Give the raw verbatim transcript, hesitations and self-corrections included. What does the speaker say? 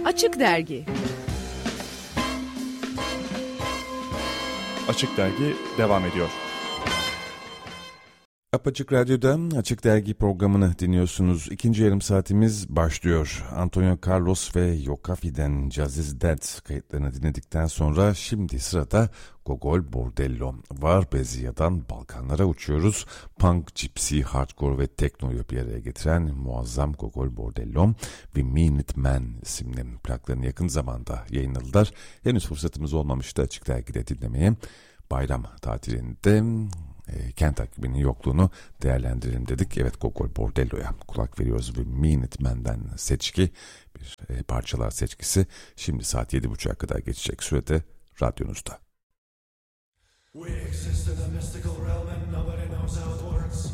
Açık Dergi. Açık Dergi devam ediyor. Apaçık Radyo'dan Açık Dergi programını dinliyorsunuz. İkinci yarım saatimiz başlıyor. Antonio Carlos ve Yokafi'den Jazz is Dead kayıtlarını dinledikten sonra şimdi sırada Gogol Bordello. Var Bezia'dan Balkanlara uçuyoruz. Punk, gypsy, hardcore ve teknoyu bir araya getiren muazzam Gogol Bordello ve Minute Man isimli plaklarını yakın zamanda yayınladılar. Henüz fırsatımız olmamıştı Açık Dergi'de dinlemeye. Bayram tatilinde E, kent takibinin yokluğunu değerlendirelim dedik. Evet, Gogol Bordello'ya kulak veriyoruz ve Minute Man'den seçki, bir e, parçalar seçkisi. Şimdi saat yedi buçuğa kadar geçecek sürede radyonuzda. We exist in a mystical realm and nobody knows how it works.